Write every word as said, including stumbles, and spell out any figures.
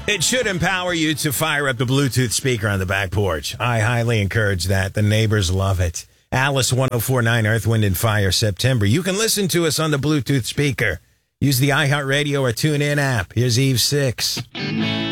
It should empower you to fire up the Bluetooth speaker on the back porch. I highly encourage that. The neighbors love it. Alice one oh four point nine Earth, Wind, and Fire, September. You can listen to us on the Bluetooth speaker. Use the iHeartRadio or TuneIn app. Here's Eve six.